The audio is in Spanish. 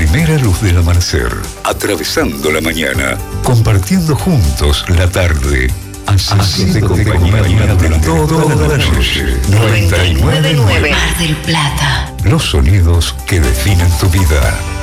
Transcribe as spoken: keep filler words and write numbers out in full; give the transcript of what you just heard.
primera luz del amanecer, atravesando la mañana, compartiendo juntos la tarde, haciéndote compañía de toda la noche. noventa y nueve punto nueve Mar del Plata. Los sonidos que definen tu vida.